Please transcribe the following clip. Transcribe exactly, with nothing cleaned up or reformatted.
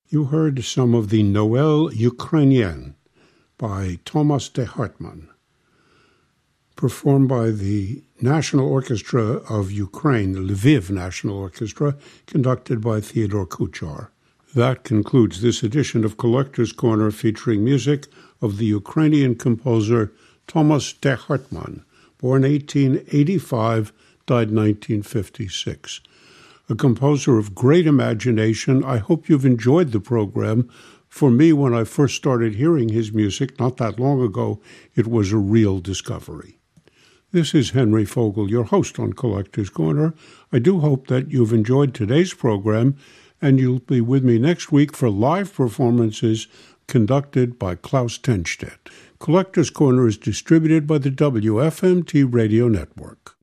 You heard some of the Noël Ukrainien by Thomas de Hartmann, performed by the National Orchestra of Ukraine, the Lviv National Orchestra, conducted by Theodore Kuchar. That concludes this edition of Collector's Corner, featuring music of the Ukrainian composer Thomas de Hartmann, born eighteen eighty-five, died nineteen fifty-six. A composer of great imagination. I hope you've enjoyed the program. For me, when I first started hearing his music not that long ago, it was a real discovery. This is Henry Fogel, your host on Collector's Corner. I do hope that you've enjoyed today's program, and you'll be with me next week for live performances conducted by Klaus Tenstedt. Collector's Corner is distributed by the W F M T Radio Network.